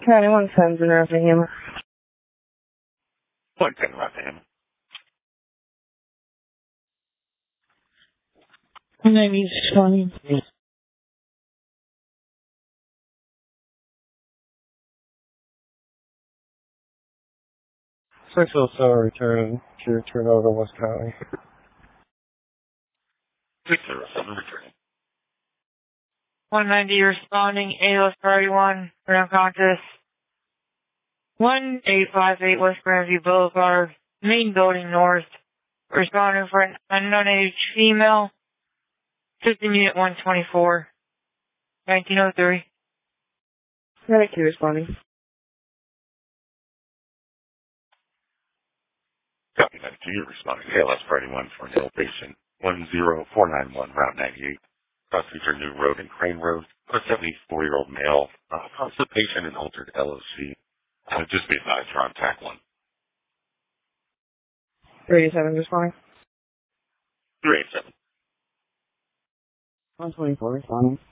County 110 in Rockingham. 110 Rockingham. 190 responding. Return to Trinidad, West County. 607 returning. 190 responding, ALS Priority 1, ground conscious. 1858 West Grandview Boulevard, main building north. Responding for an unknown age female. 15 unit 124. 1903. Medic 2 responding. Copy 92, you're responding to ALS Priority 1 for an ill patient. 10491 Route 98. Cross Future New Road and Crane Road. A 74-year-old male. Constipation and altered LOC. Just be advised you're on TAC 1. 387 responding. 387. 124 responding.